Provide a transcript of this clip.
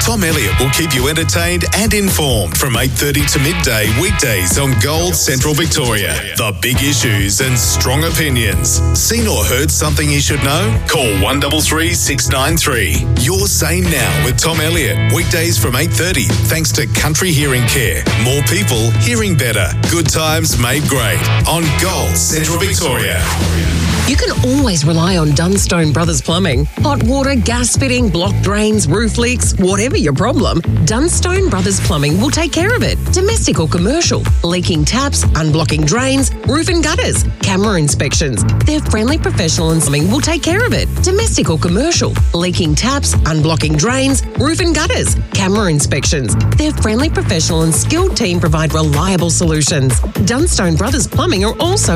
Tom Elliott will keep you entertained and informed from 8:30 to midday weekdays on Gold Central Victoria. The big issues and strong opinions. Seen or heard something you should know? Call 133 693. You're Sane Now with Tom Elliott. Weekdays from 8:30 thanks to Country Hearing Care. More people hearing better. Good times made great on Gold Central Victoria. You can always rely on Dunstone Brothers Plumbing. Hot water, gas fitting, blocked drains, roof leaks, whatever your problem, Dunstone Brothers Plumbing will take care of it. Domestic or commercial, leaking taps, unblocking drains, roof and gutters, camera inspections. Their friendly professional and plumbing will take care of it. Domestic or commercial, leaking taps, unblocking drains, roof and gutters, camera inspections. Their friendly professional and skilled team provide reliable solutions. Dunstone Brothers Plumbing are also